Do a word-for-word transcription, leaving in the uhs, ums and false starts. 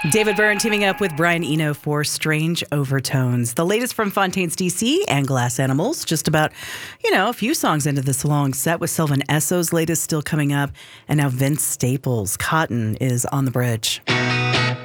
David Byrne teaming up with Brian Eno for Strange Overtones. The latest from Fontaines D C and Glass Animals. Just about, you know, a few songs into this long set with Sylvan Esso's latest still coming up. And now Vince Staples' Cotton is on the bridge.